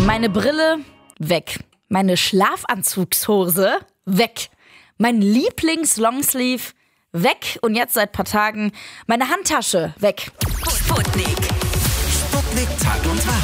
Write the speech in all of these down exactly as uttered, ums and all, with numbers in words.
Meine Brille, weg. Meine Schlafanzugshose, weg. Mein Lieblings-Longsleeve, weg. Und jetzt seit ein paar Tagen meine Handtasche, weg. Sputnik. Sputnik Tag und Tag.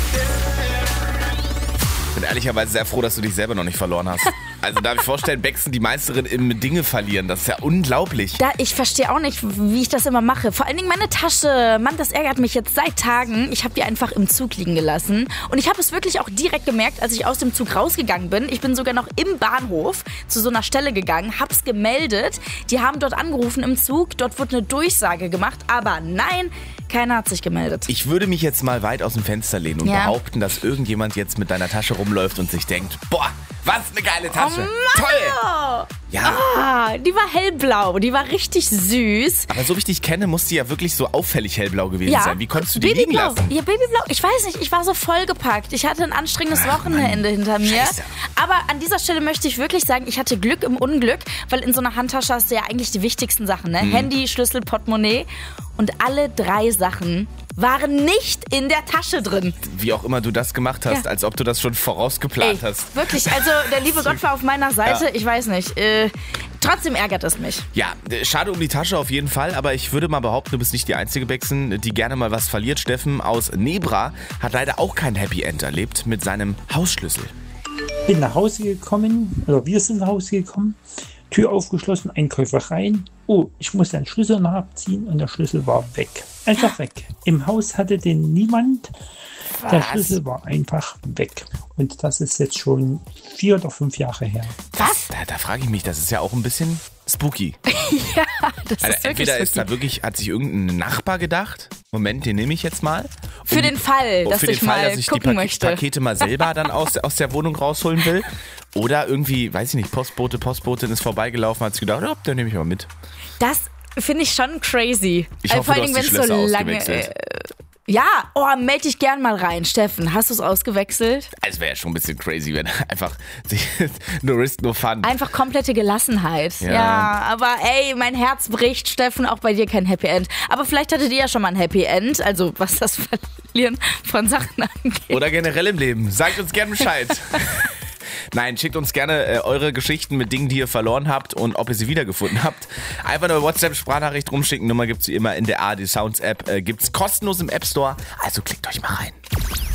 Ich bin ehrlicherweise sehr froh, dass du dich selber noch nicht verloren hast. Also darf ich vorstellen, Bexen die Meisterin im Dinge verlieren. Das ist ja unglaublich. Da, ich verstehe auch nicht, wie ich das immer mache. Vor allen Dingen meine Tasche. Mann, das ärgert mich jetzt seit Tagen. Ich habe die einfach im Zug liegen gelassen. Und ich habe es wirklich auch direkt gemerkt, als ich aus dem Zug rausgegangen bin. Ich bin sogar noch im Bahnhof zu so einer Stelle gegangen, hab's gemeldet. Die haben dort angerufen im Zug. Dort wurde eine Durchsage gemacht. Aber nein, keiner hat sich gemeldet. Ich würde mich jetzt mal weit aus dem Fenster lehnen und Ja. behaupten, dass irgendjemand jetzt mit deiner Tasche rumläuft und sich denkt, boah, was eine geile Tasche. Oh Mann! Toll. Ja, Ah, die war hellblau. Die war richtig süß. aber so wie ich dich kenne, muss die ja wirklich so auffällig hellblau gewesen Ja, sein. Wie konntest du die liegen Babyblau. lassen? Ja, Babyblau. Ich weiß nicht, ich war so vollgepackt. Ich hatte ein anstrengendes Ach, Wochenende Mann. hinter mir. Scheiße. Aber an dieser Stelle möchte ich wirklich sagen, ich hatte Glück im Unglück, weil in so einer Handtasche hast du ja eigentlich die wichtigsten Sachen, ne? Mhm. Handy, Schlüssel, Portemonnaie. Und alle drei Sachen waren nicht in der Tasche drin. Wie auch immer du das gemacht hast, Ja. als ob du das schon vorausgeplant Ey, hast. wirklich, also der liebe Gott war auf meiner Seite. Ja. Ich weiß nicht. Äh, trotzdem ärgert es mich. Ja, äh, schade um die Tasche auf jeden Fall, aber ich würde mal behaupten, du bist nicht die einzige Bexen, die gerne mal was verliert. Steffen aus Nebra hat leider auch kein Happy End erlebt mit seinem Hausschlüssel. Bin nach Hause gekommen, oder wir sind nach Hause gekommen, Tür aufgeschlossen, Einkäufer rein. Oh, ich muss den Schlüssel nachziehen und der Schlüssel war weg. Einfach weg. Im Haus hatte den niemand. Der Was? Schlüssel war einfach weg. Und das ist jetzt schon vier oder fünf Jahre her. Was? Da, da frage ich mich, das ist ja auch ein bisschen spooky. Ja, das Also ist wirklich entweder ist spooky. da wirklich, hat sich irgendein Nachbar gedacht, Moment, den nehme ich jetzt mal. Für Und- den Fall, oh, dass für den ich Fall, mal dass ich die gucken Pak- möchte. Pakete mal selber dann aus, aus der Wohnung rausholen will. Oder irgendwie, weiß ich nicht, Postbote, Postbotin ist vorbeigelaufen, hat sich gedacht, ja, den nehme ich mal mit. Das finde ich schon crazy. Ich Also hoffe, vor du allen hast Dingen, die wenn es so Schlösser lange. ausgewechselt. Äh, ja, oh, melde dich gern mal rein, Steffen. Hast du es ausgewechselt? Es wäre ja schon ein bisschen crazy, wenn einfach sich no risk, no fun. Einfach komplette Gelassenheit. Ja. Ja. aber ey, mein Herz bricht, Steffen, auch bei dir kein Happy End. Aber vielleicht hattet ihr ja schon mal ein Happy End, also was das Verlieren von Sachen angeht. Oder generell im Leben. Sagt uns gerne Bescheid. Nein, schickt uns gerne äh, eure Geschichten mit Dingen, die ihr verloren habt und ob ihr sie wiedergefunden habt. Einfach eine WhatsApp-Sprachnachricht rumschicken. Nummer gibt's wie immer in der A R D Sounds App. Äh, gibt's kostenlos im App Store. Also klickt euch mal rein.